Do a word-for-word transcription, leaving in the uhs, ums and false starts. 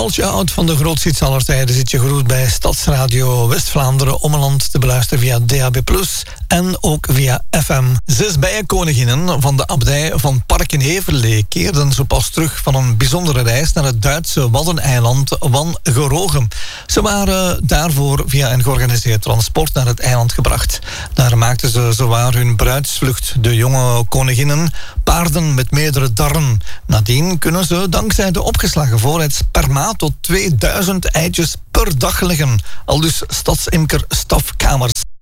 Haltje Oud van de grootste aller tijden zit je groet bij Stadsradio West-Vlaanderen Ommeland te beluisteren via D A B plus, en ook via F M. Zes bijenkoninginnen van de abdij van Parkenheverlee keerden zo pas terug van een bijzondere reis naar het Duitse waddeneiland Wangerooge. Ze waren daarvoor via een georganiseerd transport naar het eiland gebracht. Daar maakten ze zowaar hun bruidsvlucht. De jonge koninginnen paarden met meerdere darren. Nadien kunnen ze dankzij de opgeslagen voorraad sperma tot tweeduizend eitjes per dag leggen. Aldus stadsimker Staf Kamers.